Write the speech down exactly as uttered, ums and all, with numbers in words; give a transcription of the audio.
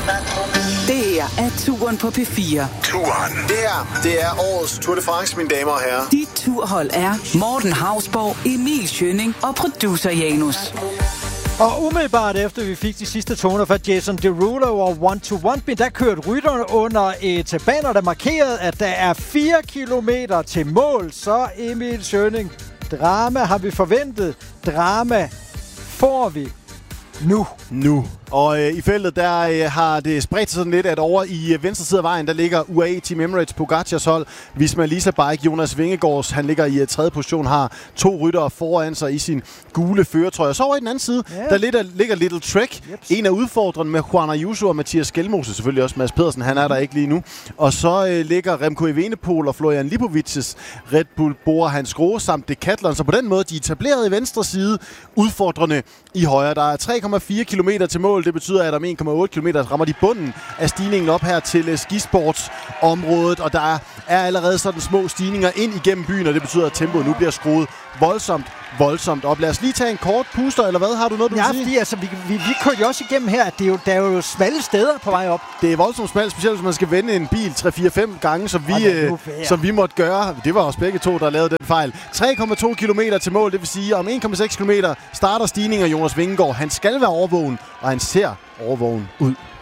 Det her er Turen på P fire. Turen. Det her, det er årets Tour de France, mine damer og herrer. Dit turhold er Morten Hausborg, Emil Schønning og producer Janus. Og umiddelbart efter vi fik de sidste toner fra Jason Derulo og One to One, der kørte rytterne under et banner, der markerede, at der er fire kilometer til mål. Så Emil Schønning, drama har vi forventet. Drama får vi nu. Nu. Og øh, i feltet, der øh, har det spredt sig sådan lidt, at over i øh, venstre side af vejen, der ligger U A E Team Emirates Pogacars hold. Visma Lease Bike, Jonas Vingegaards, han ligger i uh, tredje position, har to ryttere foran sig i sin gule førertrøje. Så over i den anden side, yeah. der ligger, ligger Little Trek. Yep. En af udfordrerne med Juan Ayuso og Mathias Skelmose, selvfølgelig også Mads Pedersen, han er der ikke lige nu. Og så øh, ligger Remco Evenepoel og Florian Lipovic's Red Bull Bora Hans Grohe samt Decathlon. Så på den måde, de er etableret i venstre side, udfordrende i højre. Der er tre komma fire kilometer til mål. Det betyder, at om en komma otte kilometer rammer de bunden af stigningen op her til skisportsområdet, og der er, er allerede sådan små stigninger ind igennem byen, og det betyder, at tempoet nu bliver skruet voldsomt, voldsomt op. Lad os lige tage en kort puster, eller hvad? Har du noget, du ja, vil sige? Ja, altså, vi, vi, vi kørte jo også igennem her, at det er jo, der er jo smalle steder på vej op. Det er voldsomt smalt, specielt hvis man skal vende en bil tre fire fem gange, som vi, øh, som vi måtte gøre. Det var også begge to, der lavede den fejl. tre komma to kilometer til mål, det vil sige, om en komma seks kilometer starter stigningen af Jonas Vingegaard. Han skal være overvågen, og han ser overvågen ud.